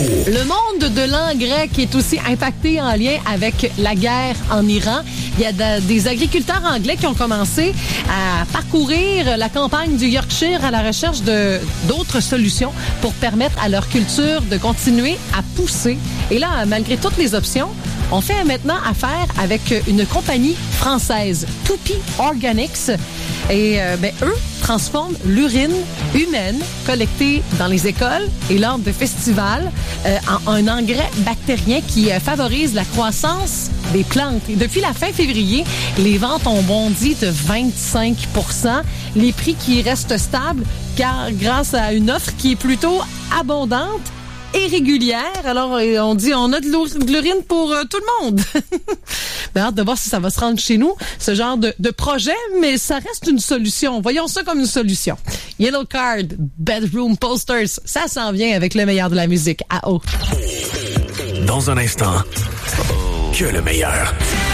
Le monde de l'engrais qui est aussi impacté en lien avec la guerre en Iran. Il y a des agriculteurs anglais qui ont commencé à parcourir la campagne du Yorkshire à la recherche d'autres solutions pour permettre à leur culture de continuer à pousser. Et là, malgré toutes les options, on fait maintenant affaire avec une compagnie française, Toupy Organics. Et eux transforment l'urine humaine collectée dans les écoles et lors de festivals en un engrais bactérien qui favorise la croissance des plantes. Et depuis la fin février, les ventes ont bondi de 25%. Les prix qui restent stables car grâce à une offre qui est plutôt abondante et régulière. Alors, on dit, on a de l'urine pour tout le monde. Ben, hâte de voir si ça va se rendre chez nous, ce genre de projet, mais ça reste une solution. Voyons ça comme une solution. Yellow Card, Bedroom Posters, ça s'en vient avec le meilleur de la musique. À haut. Dans un instant, que le meilleur.